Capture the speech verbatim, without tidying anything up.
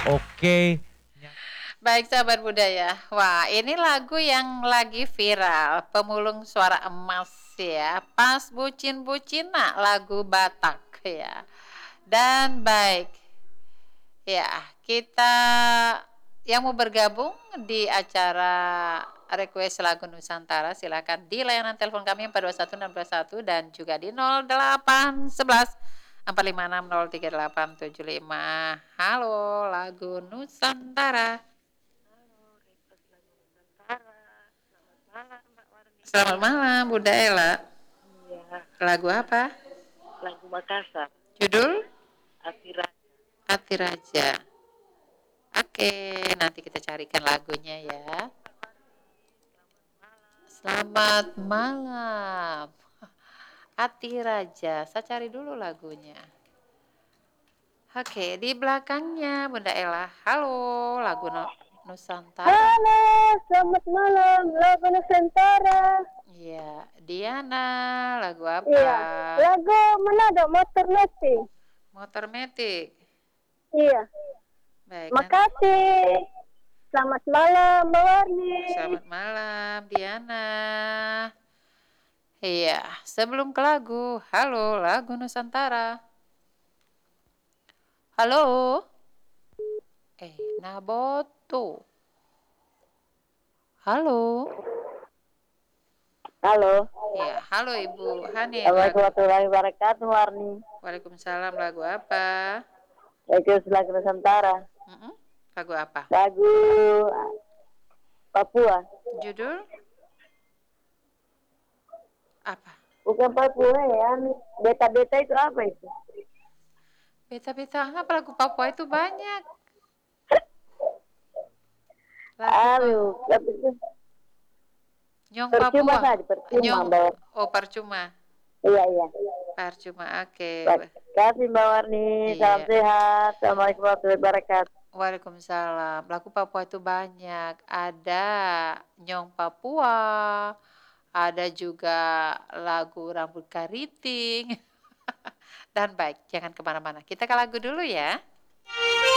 Oke. Baik sahabat budaya, wah ini lagu yang lagi viral, Pemulung Suara Emas ya, Pas Bucin-Bucina lagu Batak ya. Dan baik, ya kita yang mau bergabung di acara request lagu Nusantara silakan di layanan telepon kami empat dua satu enam dua satu dan juga di nol delapan satu satu empat lima enam nol tiga delapan tujuh lima. Halo, lagu Nusantara. Selamat malam, Bu Daela. Iya. Lagu apa? Lagu Makassar. Judul? Hati Raja. Hati Raja. Oke, nanti kita carikan lagunya ya. Selamat malam. Hati Raja. Saya cari dulu lagunya. Oke, di belakangnya Bunda Ella. Halo, lagu Nusantara. Halo, selamat malam, lagu Nusantara. Iya, Diana, lagu apa? Iya, lagu Manado, Motor Metik. Motor Metik. Iya. Baik. Makasih. Selamat malam, Mbak Warni. Selamat malam, Diana. Iya, sebelum ke lagu, halo, lagu Nusantara. Halo. Eh, Naboto. Halo. Halo. Ya, halo Ibu Hani. Assalamualaikum warahmatullahi wabarakatuh, Warni. Waalaikumsalam, lagu apa? Lagu lagu Nusantara. Mm-mm. Lagu apa? Lagu Papua. Judul? Apa? Bukan Papua ya, beta-beta itu apa itu? Beta-beta apa? Lagu Papua itu banyak. Aduh, tapi itu Nyong percuma Papua. saja, percuma, Nyong, Mbak. oh, percuma. Iya, iya. Percuma, oke. Terima kasih Mbak Warni, Iya. salam sehat. Assalamualaikum warahmatullahi wabarakatuh. Waalaikumsalam. Lagu Papua itu banyak. Ada Nyong Papua, ada juga lagu Rambut Kariting. Dan baik, jangan kemana-mana. Kita ke lagu dulu ya.